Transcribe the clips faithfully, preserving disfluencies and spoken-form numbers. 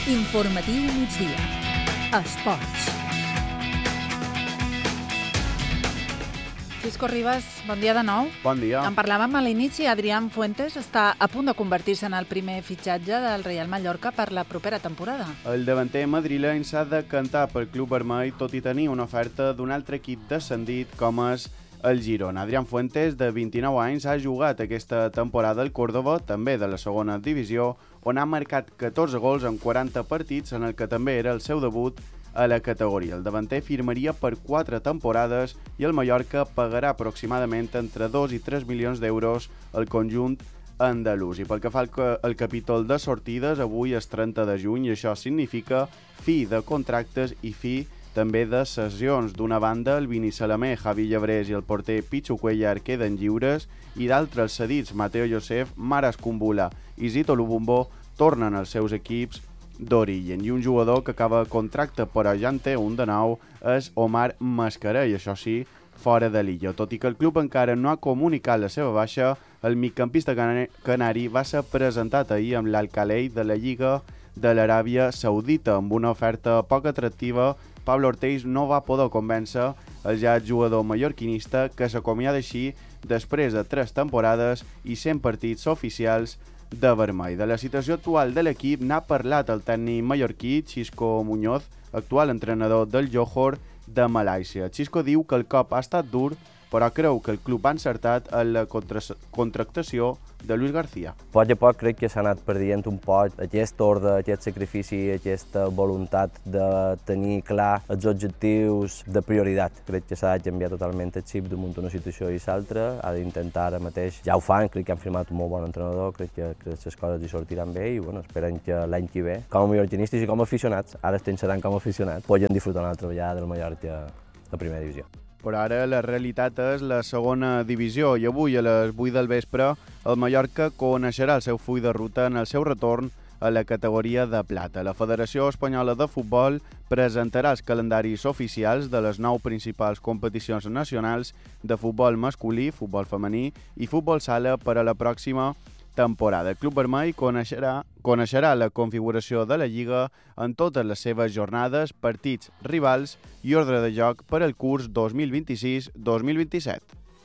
Informatiu migdia. Esports. Xisco Ribas, bon dia de nou. Bon dia. En parlàvem a l'inici, Adrián Fuentes està a punt de convertir-se en el primer fitxatge del Real Mallorca per la propera temporada. El davanter madrileny s'ha de cantar pel club vermell, tot i tenir una oferta d'un altre equip descendit com és el Girona. Adrián Fuentes, de vint-i-nou anys, ha jugat aquesta temporada al Córdoba, també de la segona divisió, on ha marcat catorze gols en quaranta partits, en el que també era el seu debut a la categoria. El davanter firmaria per quatre temporades i el Mallorca pagarà aproximadament entre dos i tres milions d'euros al conjunt andalús. I pel que fa al, al capítol de sortides, avui és trenta de juny i això significa fi de contractes i fi també de cessions. D'una banda, el Vini Salamé, Javi Llebrés i el porter Pichu Cuellar queden lliures i d'altres cedits, Mateo Josef, Maras Kumbula i Zito Lubumbo, tornen als seus equips d'origen. I un jugador que acaba contracte però ja en té un de nou és Omar Mascarell, això sí, fora de l'illa. Tot i que el club encara no ha comunicat la seva baixa, el migcampista canari va ser presentat ahir amb l'Al-Khalei de la Lliga de l'Aràbia Saudita. Amb una oferta poc atractiva, Pablo Ortiz no va poder convèncer el ja jugador mallorquinista, que s'acomiada així després de tres temporades i cent partits oficials de vermell. De la situació actual de l'equip n'ha parlat el tècnic mallorquí Xisco Muñoz, actual entrenador del Johor de Malàisia. Xisco diu que el cop ha estat dur, però creu que el club ha encertat en la contra contractació de Luis García. A poc a poc crec que s'ha anat perdent un poc aquest ordre, aquest sacrifici, aquesta voluntat de tenir clar els objectius de prioritat. Crec que s'ha de canviar totalment el xip damunt una situació i l'altra, ha d'intentar ara mateix, ja ho fan, crec que han firmat un molt bon entrenador, crec que, que les coses hi sortiran bé i bueno, esperen que l'any que ve, com a mallorquinistes i com a aficionats, ara estem seran com a aficionats, podem disfrutar una altra vegada del Mallorca a primera divisió. Però ara la realitat és la segona divisió i avui a les vuit del vespre el Mallorca coneixerà el seu full de ruta en el seu retorn a la categoria de plata. La Federació Espanyola de Futbol presentarà els calendaris oficials de les nou principals competicions nacionals de futbol masculí, futbol femení i futbol sala per a la pròxima temporada. El Club Vermell coneixerà, coneixerà la configuració de la Lliga en totes les seves jornades, partits, rivals i ordre de joc per al curs dos mil vint-i-sis dos mil vint-i-set.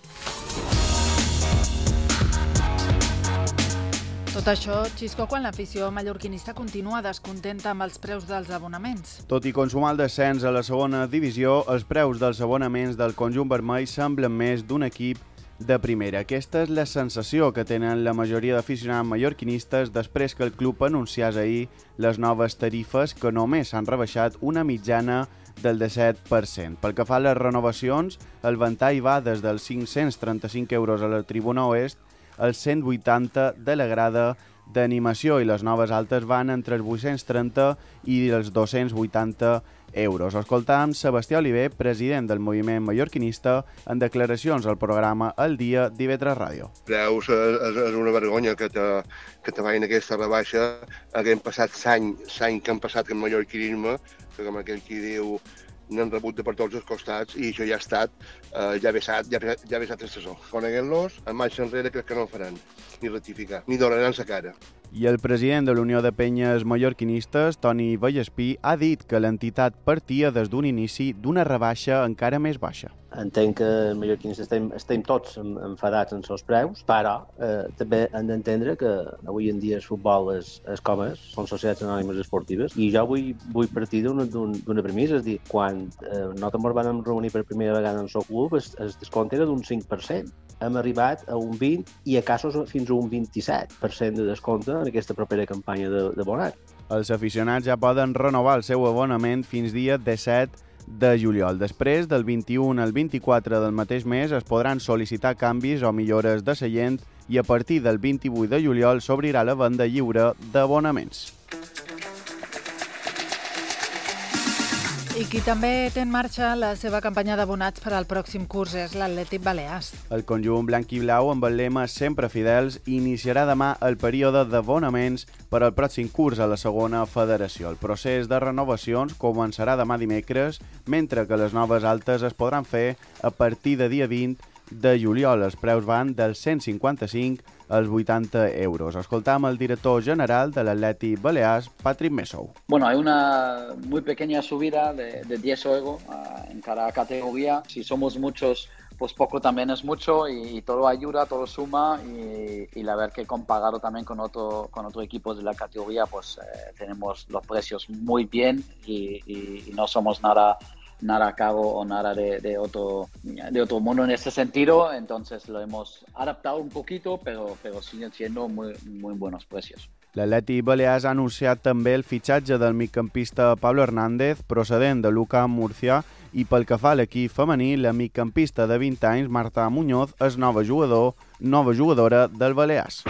Tot això, Xisco, quan l'afició mallorquinista continua descontenta amb els preus dels abonaments. Tot i consumar el descens a la segona divisió, els preus dels abonaments del conjunt vermell semblen més d'un equip de primera. Aquesta és la sensació que tenen la majoria d'aficionats mallorquinistes després que el club anunciés ahir les noves tarifes, que només s'han rebaixat una mitjana del disset per cent. Pel que fa a les renovacions, el ventall va des dels cinc-cents trenta-cinc euros a la tribuna oest als cent vuitanta de la grada d'animació i les noves altes van entre els vuit-cents trenta i els dos-cents vuitanta euros. Escoltàvem Sebastià Oliver, president del moviment mallorquinista, en declaracions al programa El Dia d'I V tres Ràdio. Preus és, és una vergonya que te, que te vagin aquesta rebaixa. Haguem passat l'any l'any que han passat el mallorquinisme, que com aquell qui diu n'han rebut de per tots els costats i això ja ha estat, eh, ja ha vessat, ja, ja ha vessat el sesó. Coneguent-los, en marxa enrere crec que no ho faran, ni rectificar, ni donaran la cara. I el president de l'Unió de Penyes Mallorquinistes, Toni Vallespí, ha dit que l'entitat partia des d'un inici d'una rebaixa encara més baixa. Entenc que els mallorquinistes estem, estem tots enfadats en els preus, però eh, també hem d'entendre que avui en dia el futbol és, és com és, són societats anònimes esportives, i jo vull, vull partir d'una un, premissa, és a dir, quan eh, nosaltres ens vam reunir per primera vegada en el seu club, el, el descompte era d'un cinc per cent. Hem arribat a un vint i a casos fins a un vint-i-set per cent de descompte en aquesta propera campanya d'abonat. Els aficionats ja poden renovar el seu abonament fins dia disset de juliol. Després, del vint-i-u al vint-i-quatre del mateix mes, es podran sol·licitar canvis o millores de seient i a partir del vint-i-vuit de juliol s'obrirà la venda lliure d'abonaments. I qui també té en marxa la seva campanya d'abonats per al pròxim curs és l'Atlètic Balears. El conjunt blanc i blau, amb el lema Sempre Fidels, iniciarà demà el període d'abonaments per al pròxim curs a la segona federació. El procés de renovacions començarà demà dimecres, mentre que les noves altes es podran fer a partir de dia vint de juliol. Els preus van dels cent cinquanta-cinc els vuitanta euros. Escoltam el director general de l'Atlètic Balears, Patrick Messou. Bueno, hay una muy pequeña subida de, de diez euros uh, en cada categoría. Si somos muchos, pues poco también es mucho y, y todo ayuda, todo suma y, y la verdad que comparado también con otro con otros equipos de la categoría, pues eh, tenemos los precios muy bien y, y, y no somos nada nada caro o nada de, de otro de otro mundo en ese sentido, entonces lo hemos adaptado un poquito, pero, pero siguen siendo muy, muy buenos precios. L'Atlètic Balears ha anunciat també el fitxatge del migcampista Pablo Hernández, procedent de l'UCAM Murcia, i pel que fa a l'equip femení, la migcampista de vint anys, Marta Muñoz, és nova jugador, nova jugadora del Balears.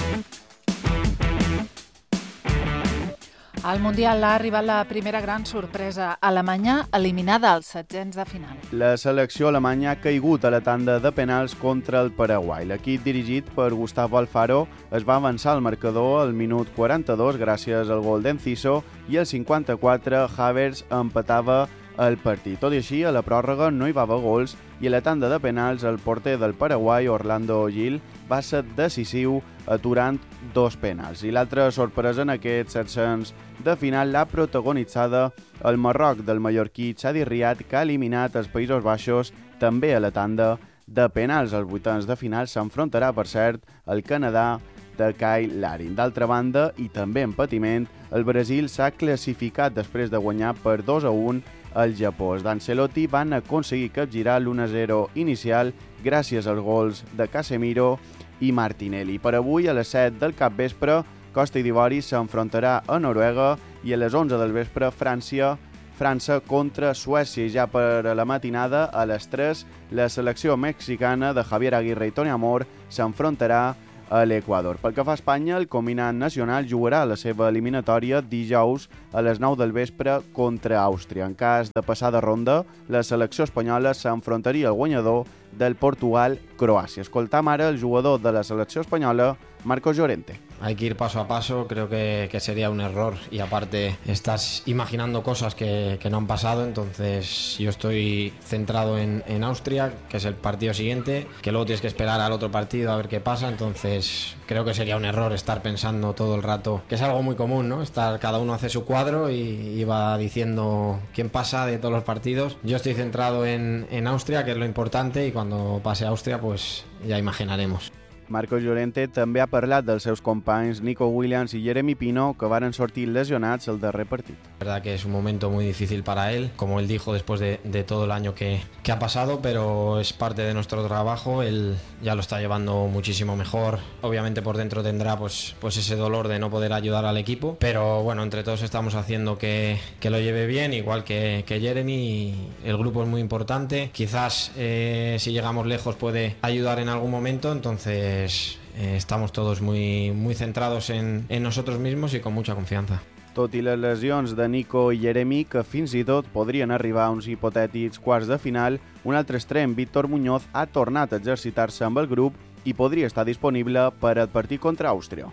Al Mundial ha arribat la primera gran sorpresa. Alemanya eliminada als setzents de final. La selecció alemanya ha caigut a la tanda de penals contra el Paraguai. L'equip dirigit per Gustavo Alfaro es va avançar al marcador al minut quaranta-dos gràcies al gol d'Enciso i al cinquanta-quatre Havertz empatava el partit. Tot i així, a la pròrroga no hi va haver gols i a la tanda de penals el porter del Paraguai, Orlando Gil, va ser decisiu aturant dos penals. I l'altra sorpresa en aquests setzents de final l'ha protagonitzada el Marroc del mallorquí Chadi Riad, que ha eliminat els Països Baixos també a la tanda de penals. Als vuitens de final s'enfrontarà, per cert, el Canadà de Kyle Larin. D'altra banda, i també en patiment, el Brasil s'ha classificat després de guanyar per dos a un al Japó. Els d'Ancelotti van aconseguir capgirar l'u a zero inicial gràcies als gols de Casemiro i Martinelli. Per avui, a les set del capvespre, Costa d'Ivori s'enfrontarà a Noruega i a les onze del vespre, França, França contra Suècia. I ja per a la matinada, a les tres, la selecció mexicana de Javier Aguirre i Toni Amor s'enfrontarà a l'Equador. Pel que fa a Espanya, el combinat nacional jugarà la seva eliminatòria dijous a les nou del vespre contra Àustria. En cas de passar de ronda, la selecció espanyola s'enfrontaria al guanyador del Portugal-Croàcia. Escoltam ara el jugador de la selecció espanyola, Marcos Llorente. Hay que ir paso a paso, creo que, que sería un error y aparte estás imaginando cosas que, que no han pasado, entonces yo estoy centrado en, en Austria, que es el partido siguiente, que luego tienes que esperar al otro partido a ver qué pasa, entonces creo que sería un error estar pensando todo el rato, que es algo muy común, ¿no? Estar, cada uno hace su cuadro y, y va diciendo quién pasa de todos los partidos. Yo estoy centrado en, en Austria, que es lo importante, y cuando pase a Austria pues ya imaginaremos. Marcos Llorente també ha parlat dels seus companys Nico Williams i Jeremy Pino, que varen sortir lesionats el darrer partit. La verdad que es un momento muy difícil para él, como él dijo después de, de todo el año que, que ha pasado, pero es parte de nuestro trabajo, él ya lo está llevando muchísimo mejor. Obviamente por dentro tendrá pues, pues ese dolor de no poder ayudar al equipo, pero bueno, entre todos estamos haciendo que, que lo lleve bien, igual que, que Jeremy, y el grupo es muy importante. Quizás eh, si llegamos lejos puede ayudar en algún momento, entonces Eh, estamos todos muy, muy centrados en, en nosotros mismos y con mucha confianza. Tot i les lesions de Nico i Jeremy, que fins i tot podrien arribar a uns hipotètics quarts de final, un altre extrem, Víctor Muñoz, ha tornat a exercitar-se amb el grup i podria estar disponible per al partit contra Àustria.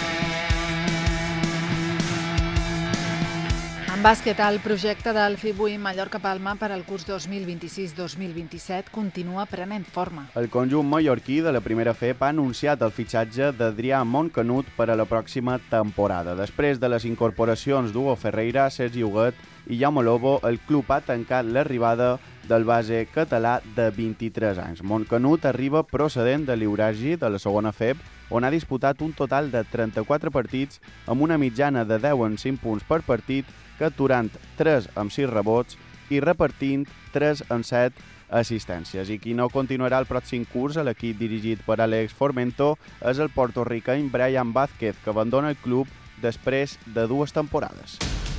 En bàsquet, el projecte del FIBUI Mallorca-Palma per al curs dos mil vint-i-sis dos mil vint-i-set continua prenent forma. El conjunt mallorquí de la primera F E P ha anunciat el fitxatge d'Adrià Montcanut per a la pròxima temporada. Després de les incorporacions d'Hugo Ferreira, Sergi Huguet i Jaume Lobo, el club ha tancat l'arribada del base català de vint-i-tres anys. Montcanut arriba procedent de l'Euragi, de la segona F E P, on ha disputat un total de trenta-quatre partits amb una mitjana de deu en cinc punts per partit, capturant tres amb sis rebots i repartint tres amb set assistències. I qui no continuarà el pròxim curs a l'equip dirigit per Alex Formento és el porto-ricany Brian Vázquez, que abandona el club després de dues temporades.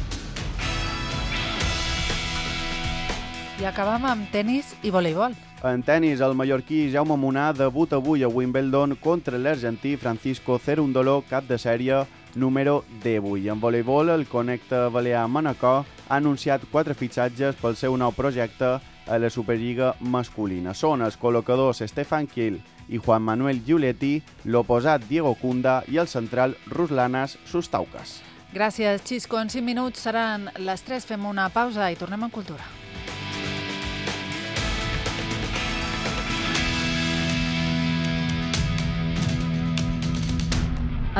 I acabam amb tenis i voleibol. En tenis, el mallorquí Jaume Munà debuta avui a Wimbledon contra l'argentí Francisco Cerúndolo, cap de sèrie número divuit. En voleibol, el connecte balear Manacor ha anunciat quatre fitxatges pel seu nou projecte a la Superliga masculina. Són els col·locadors Stefan Kiel i Juan Manuel Giuletti, l'oposat Diego Cunda i el central Ruslanas Sustaukas. Gràcies, Xisco. En cinc minuts seran les tres. Fem una pausa i tornem en cultura.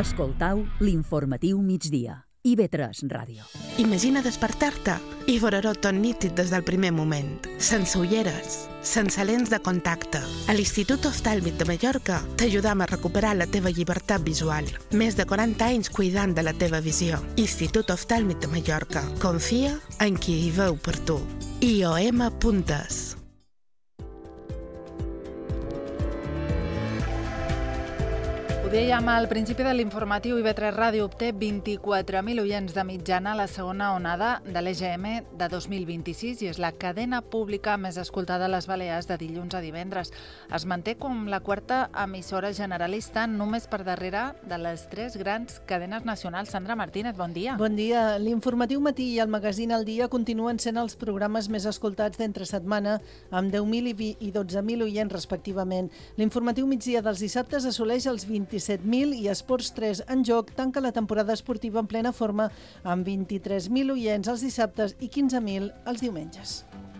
Escoltau l'informatiu migdia. I ve tres Ràdio. Imagina despertar-te i veure-ho tot nítid des del primer moment. Sense ulleres, sense lents de contacte. A l'Institut Oftàlmic de Mallorca t'ajudam a recuperar la teva llibertat visual. Més de quaranta anys cuidant de la teva visió. Institut Oftàlmic de Mallorca. Confia en qui hi veu per tu. i o ema punt es. Ho dèiem al principi de l'informatiu, I V tres Ràdio obté vint-i-quatre mil oients de mitjana a la segona onada de l'E G M de dos mil vint-i-sis i és la cadena pública més escoltada a les Balears de dilluns a divendres. Es manté com la quarta emissora generalista, només per darrere de les tres grans cadenes nacionals. Sandra Martínez, bon dia. Bon dia. L'informatiu matí i el magazín al dia continuen sent els programes més escoltats d'entre setmana, amb deu mil i dotze mil oients respectivament. L'informatiu migdia dels dissabtes assoleix els vint-i-set mil i Esports tres en joc tanca la temporada esportiva en plena forma amb vint-i-tres mil oients els dissabtes i quinze mil els diumenges.